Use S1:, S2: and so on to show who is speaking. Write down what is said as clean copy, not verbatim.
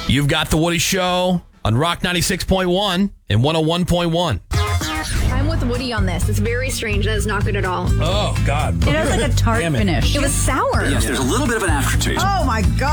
S1: You've got The Woody Show on Rock 96.1 and 101.1.
S2: I'm with Woody on this. It's very strange. That is not good at all.
S1: Oh, God.
S3: It has like a tart finish.
S2: It was sour.
S4: Yes, there's a little bit of an aftertaste.
S3: Oh, my God.